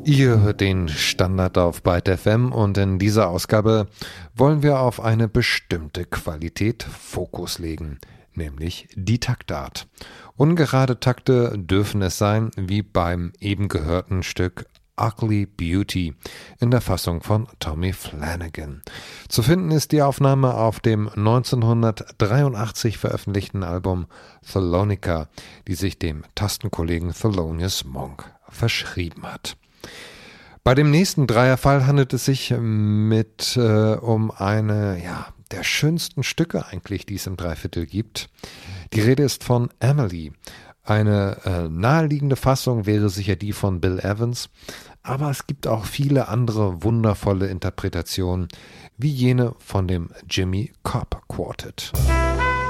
Ihr hört den Standard auf Byte FM und in dieser Ausgabe wollen wir auf eine bestimmte Qualität Fokus legen, nämlich die Taktart. Ungerade Takte dürfen es sein, wie beim eben gehörten Stück Ugly Beauty in der Fassung von Tommy Flanagan. Zu finden ist die Aufnahme auf dem 1983 veröffentlichten Album Thalonica, die sich dem Tastenkollegen Thelonious Monk verschrieben hat. Bei dem nächsten Dreierfall handelt es sich um eine der schönsten Stücke eigentlich, die es im Dreiviertel gibt. Die Rede ist von Emily. Eine naheliegende Fassung wäre sicher die von Bill Evans, aber es gibt auch viele andere wundervolle Interpretationen, wie jene von dem Jimmy Cobb Quartet.